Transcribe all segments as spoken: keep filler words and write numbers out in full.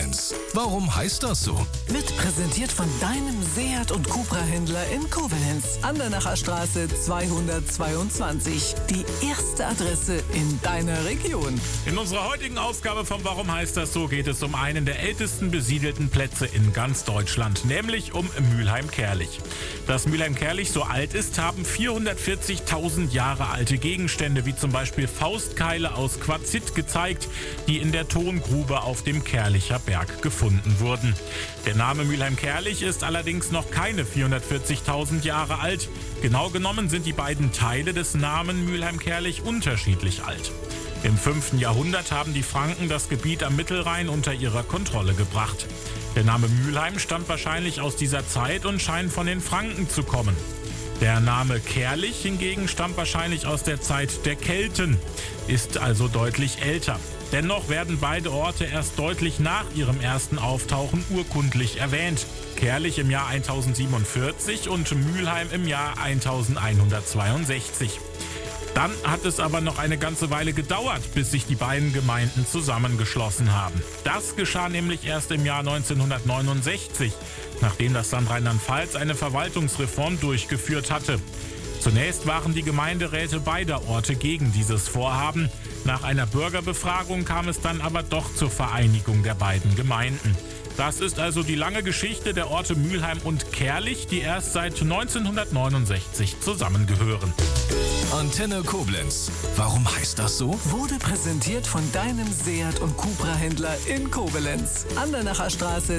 Koblenz. Warum heißt das so? Wird präsentiert von deinem Seat und Cupra-Händler in Koblenz. Andernacher Straße zweihundertzweiundzwanzig. Die erste Adresse in deiner Region. In unserer heutigen Ausgabe von Warum heißt das so geht es um einen der ältesten besiedelten Plätze in ganz Deutschland, nämlich um Mülheim-Kärlich. Dass Mülheim-Kärlich so alt ist, haben vierhundertvierzigtausend Jahre alte Gegenstände, wie zum Beispiel Faustkeile aus Quarzit gezeigt, die in der Tongrube auf dem Kärlicher Berg gefunden wurden. Der Name Mülheim-Kärlich ist allerdings noch keine vierhundertvierzigtausend Jahre alt. Genau genommen sind die beiden Teile des Namen Mülheim-Kärlich unterschiedlich alt. Im fünften Jahrhundert haben die Franken das Gebiet am Mittelrhein unter ihrer Kontrolle gebracht. Der Name Mülheim stammt wahrscheinlich aus dieser Zeit und scheint von den Franken zu kommen. Der Name Kärlich hingegen stammt wahrscheinlich aus der Zeit der Kelten, ist also deutlich älter. Dennoch werden beide Orte erst deutlich nach ihrem ersten Auftauchen urkundlich erwähnt. Kärlich im Jahr tausendsiebenundvierzig und Mülheim im Jahr elfhundertzweiundsechzig. Dann hat es aber noch eine ganze Weile gedauert, bis sich die beiden Gemeinden zusammengeschlossen haben. Das geschah nämlich erst im Jahr neunzehnhundertneunundsechzig, nachdem das Land Rheinland-Pfalz eine Verwaltungsreform durchgeführt hatte. Zunächst waren die Gemeinderäte beider Orte gegen dieses Vorhaben. Nach einer Bürgerbefragung kam es dann aber doch zur Vereinigung der beiden Gemeinden. Das ist also die lange Geschichte der Orte Mülheim und Kärlich, die erst seit neunzehnhundertneunundsechzig zusammengehören. Antenne Koblenz. Warum heißt das so? Wurde präsentiert von deinem Seat und Cupra-Händler in Koblenz. Andernacher Straße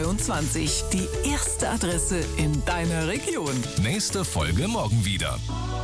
zweihundertzweiundzwanzig. Die erste Adresse in deiner Region. Nächste Folge morgen wieder.